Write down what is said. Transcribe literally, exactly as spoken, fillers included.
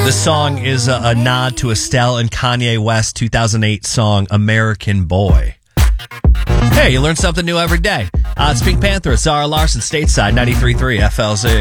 This song is a, a nod to Estelle and Kanye West's two thousand eight song, American Boy. Hey, you learn something new every day. Uh, it's Pink Panther, it's Zara Larson, stateside, ninety-three point three F L Z.